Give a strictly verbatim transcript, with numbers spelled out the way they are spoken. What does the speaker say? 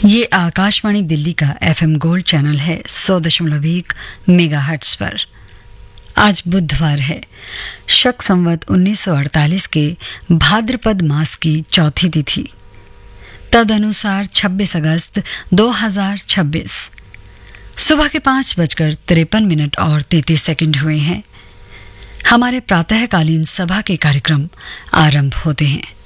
ये आकाशवाणी दिल्ली का FM gold channel है सौ दशमलव एक मेगाहर्ट्ज पर। आज बुधवार है, शक संवत उन्नीस सौ अड़तालीस के भाद्रपद मास की चौथी तिथि, तदनुसार छब्बीस अगस्त दो हजार छब्बीस। सुबह के पाँच बजकर तिरपन मिनट और तैंतीस सेकंड हुए हैं। हमारे प्रातःकालीन सभा के कार्यक्रम आरंभ होते हैं।